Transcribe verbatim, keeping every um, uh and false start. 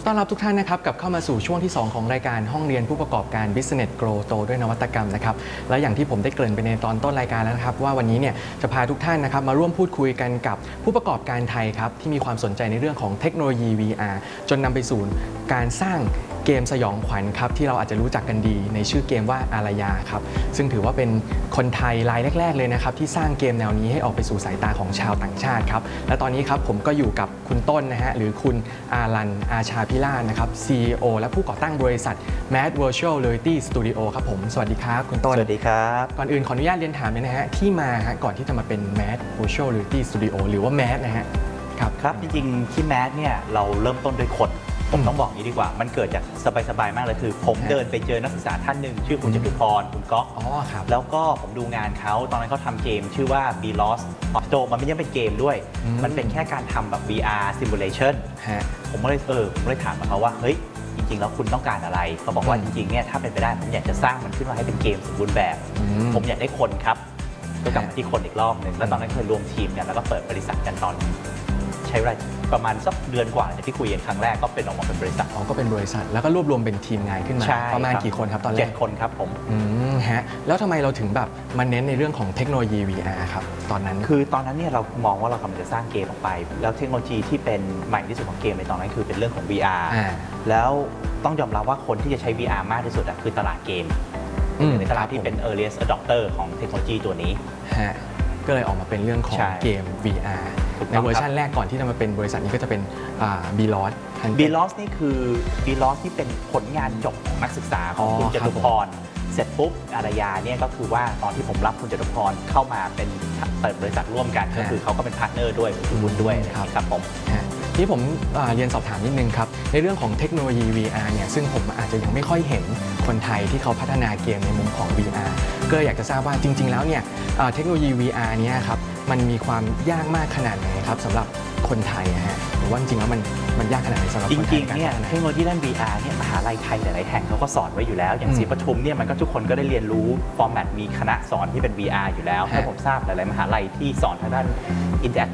ต้อนรับทุกท่านนะครับกลับเข้ามาสู่ช่วงที่สองของรายการห้องเรียนผู้ประกอบการ Business Grow โตด้วยนวัตกรรมนะครับและอย่างที่ผมได้เกริ่นไปในตอนต้นรายการแล้วนะครับว่าวันนี้เนี่ยจะพาทุกท่านนะครับมาร่วมพูดคุยกันกับผู้ประกอบการไทยครับที่มีความสนใจในเรื่องของเทคโนโลยี วี อาร์ จนนำไปสู่การสร้างเกมสยองขวัญครับที่เราอาจจะรู้จักกันดีในชื่อเกมว่าอารยาครับซึ่งถือว่าเป็นคนไทยรายแรกๆเลยนะครับที่สร้างเกมแนวนี้ให้ออกไปสู่สายตาของชาวต่างชาติครับและตอนนี้ครับผมก็อยู่กับคุณต้นนะฮะหรือคุณอารันอาชาพิราชนะครับ ซี อี โอ และผู้ก่อตั้งบริษัท Mad Virtual Reality Studio ครับผมสวัสดีครับคุณต้นสวัสดีครับก่อนอื่นขออนุญาตเรียนถามเลยนะฮะที่มาฮะก่อนที่จะมาเป็น Mad Virtual Reality Studio หรือว่า Mad นะฮะครับครับจริงๆที่ Mad เนี่ยเราเริ่มต้นด้วยคนผมต้องบอกอย่างนี้ดีกว่ามันเกิดจากสบายๆมากเลยคือผมเดินไปเจอนักศึกษาท่านหนึ่งชื่อคุณจตุพรคุณก๊อกอ๋อครับแล้วก็ผมดูงานเขาตอนนั้นเขาทำเกมชื่อว่า Be Lost Auto มันไม่ใช่เป็นเกมด้วยมันเป็นแค่การทำแบบ วี อาร์ Simulation ผมก็เลยเออผมเลยถามเขาว่าเฮ้ยจริงๆแล้วคุณต้องการอะไรเขาบอกว่าจริงๆเนี่ยถ้าเป็นไปได้ผมอยากจะสร้างมันขึ้นมาให้เป็นเกมสมบูรณ์แบบผมอยากได้คนครับก็กลับมาที่คนอีกรอบหนึ่งแล้วตอนนั้นเคยรวมทีมกันแล้วก็เปิดบริษัทกันตอนใช้เวลาประมาณสักเดือนกว่าที่คุยกันครั้งแรกก็เป็นออกมาเป็นบริษัทอ๋อก็เป็นบริษัทแล้วก็รวบรวมเป็นทีมงานขึ้นมาประมาณกี่คนครับตอนแรกเจ็ดคนครับผมอืมฮะแล้วทำไมเราถึงแบบมาเน้นในเรื่องของเทคโนโลยี วี อาร์ ครับตอนนั้นคือตอนนั้นเนี่ยเรามองว่าเรากำลังจะสร้างเกมออกไปแล้วเทคโนโลยีที่เป็นใหม่ที่สุดของเกมในตอนนั้นคือเป็นเรื่องของ วี อาร์ แล้วต้องยอมรับว่าคนที่จะใช้ วี อาร์ มากที่สุดคือตลาดเกมในตลาดที่เป็น earliest adopter ของเทคโนโลยีตัวนี้ก็เลยออกมาเป็นเรื่องของเกม วี อาร์ ในเวอร์ชันแรกก่อนที่จะมาเป็นบริษัทนี้ก็จะเป็น Be Lost Be Lost นี่คือ Be Lost ที่เป็นผลงานจบของนักศึกษาของคุณจตุพรเสร็จปุ๊บอารยาเนี่ยก็คือว่าตอนที่ผมรับคุณจตุพรเข้ามาเป็นเปิดบริษัทร่วมกันก็คือเขาก็เป็นพาร์ทเนอร์ด้วยคุณบุญด้วยครับผมที่ผมเรียนสอบถามนิดนึงครับในเรื่องของเทคโนโลยี วี อาร์ เนี่ยซึ่งผมอาจจะยังไม่ค่อยเห็นคนไทยที่เขาพัฒนาเกมในมุมของ วี อาร์ ก็อยากจะทราบว่าจริงๆแล้วเนี่ยเทคโนโลยี วี อาร์ เนี่ยครับมันมีความยากมากขนาดไหนครับสำหรับคนไทยฮะหรือว่าจริงๆแล้วมันมันยากขนาดไหนสำหรับคนไทยจริงๆเนี่ยเทคโนโลยีด้าน วี อาร์ เนี่ยมหาลัยไทยหลายๆแห่งเขาก็สอนไว้อยู่แล้วอย่างศรีปทุมเนี่ยมันก็ทุกคนก็ได้เรียนรู้ฟอร์แมตมีคณะสอนที่เป็น วี อาร์ อยู่แล้วถ้าผมทราบหลายๆมหาลัยที่สอนทางด้าน Interactive